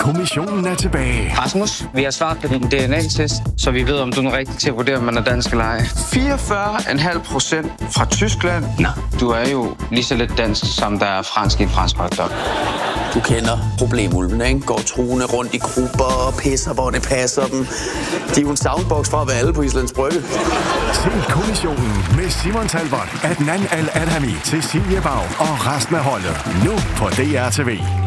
Kommissionen er tilbage. Rasmus, vi har svaret på din DNA-test, så vi ved, om du er rigtig til at vurdere, om man er dansk eller ej. 44,5% fra Tyskland. Nå, du er jo lige så lidt dansk, som der er fransk i en fransk hotdog. Du kender problemulvene, ikke? Går truende rundt i grupper og pisser, hvor det passer dem. De er jo en soundbox for at være alle på Islands Brygge. Se Kommissionen med Simon Talbot, Adnan Al-Adhami, Cecilie Bag og resten af holdet. Nu på DR TV.